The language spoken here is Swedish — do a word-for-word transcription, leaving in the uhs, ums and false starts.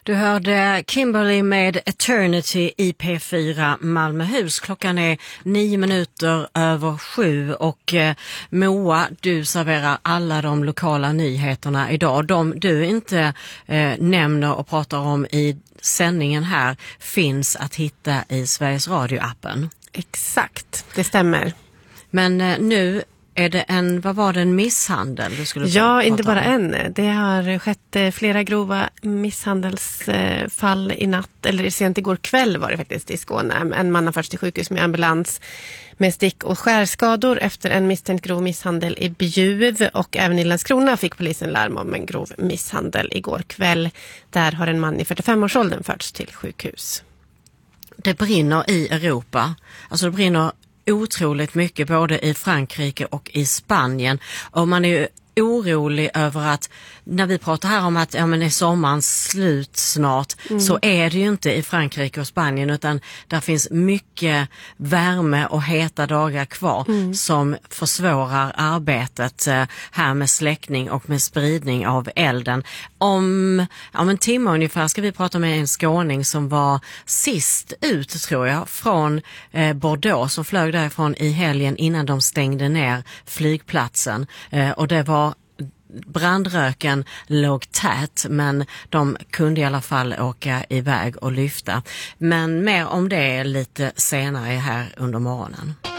Du hörde Kimberly med Eternity i P fyra Malmöhus. Klockan är nio minuter över sju och eh, Moa, du serverar alla de lokala nyheterna idag. De du inte eh, nämner och pratar om i sändningen här finns att hitta i Sveriges Radio-appen. Exakt, det stämmer. Men eh, nu är det en, vad var det, en misshandel du skulle Ja, inte bara om? en. Det har skett flera grova misshandelsfall i natt, eller sent igår kväll var det faktiskt i Skåne. En man har förts till sjukhus med ambulans med stick- och skärskador efter en misstänkt grov misshandel i Bjuv, och även i Landskrona fick polisen larm om en grov misshandel igår kväll. Där har en man i fyrtiofem-årsåldern förts till sjukhus. Det brinner i Europa. Alltså det brinner otroligt mycket både i Frankrike och i Spanien, och man är ju orolig över att när vi pratar här om att ja, men är sommaren slut snart, mm. så är det ju inte i Frankrike och Spanien, utan där finns mycket värme och heta dagar kvar mm. som försvårar arbetet eh, här med släckning och med spridning av elden. Om, om en timme ungefär ska vi prata med en skåning som var sist ut, tror jag, från eh, Bordeaux, som flög därifrån i helgen innan de stängde ner flygplatsen, eh, och det var brandröken låg tät, men de kunde i alla fall åka iväg och lyfta. Men mer om det lite senare här under morgonen.